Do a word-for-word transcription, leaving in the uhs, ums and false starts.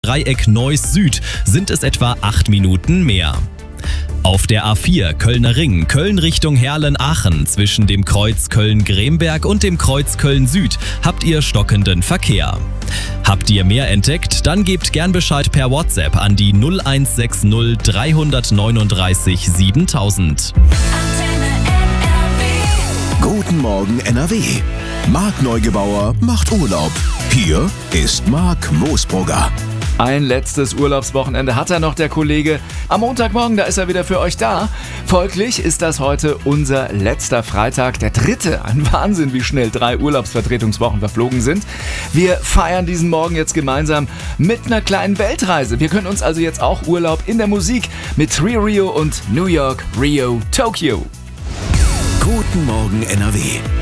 Dreieck Neuss Süd sind es etwa acht Minuten mehr. Auf der A vier Kölner Ring, Köln Richtung Herlen-Aachen zwischen dem Kreuz Köln-Gremberg und dem Kreuz Köln-Süd habt ihr stockenden Verkehr. Habt ihr mehr entdeckt? Dann gebt gern Bescheid per WhatsApp an die null eins sechs null drei neun drei siebentausend. Guten Morgen N R W. Marc Neugebauer macht Urlaub. Hier ist Marc Moosbrugger. Ein letztes Urlaubswochenende hat er noch, der Kollege. Am Montagmorgen, da ist er wieder für euch da. Folglich ist das heute unser letzter Freitag, der dritte. Ein Wahnsinn, wie schnell drei Urlaubsvertretungswochen verflogen sind. Wir feiern diesen Morgen jetzt gemeinsam mit einer kleinen Weltreise. Wir können uns also jetzt auch Urlaub in der Musik mit Three Rio und New York, Rio, Tokyo. Guten Morgen N R W.